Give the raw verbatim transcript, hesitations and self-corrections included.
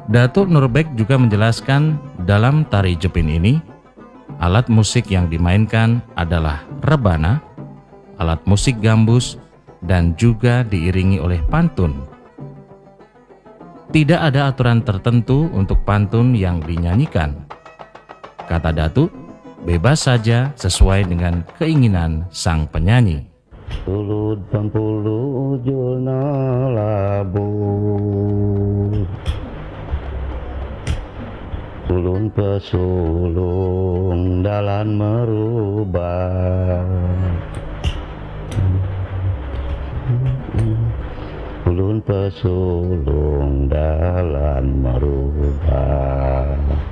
Datuk Nurbek juga menjelaskan dalam tari Jepin ini, alat musik yang dimainkan adalah rebana, alat musik gambus, dan juga diiringi oleh pantun. Tidak ada aturan tertentu untuk pantun yang dinyanyikan. Kata Datuk, bebas saja sesuai dengan keinginan sang penyanyi. Tulud pampulu ujulna labu, ulun pesulung dalan merubah, ulun pesulung dalan merubah.